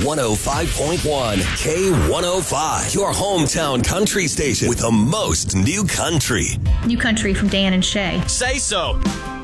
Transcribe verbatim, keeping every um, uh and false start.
one oh five point one, K one oh five, your hometown country station with the most new country. New country from Dan and Shay. Say so.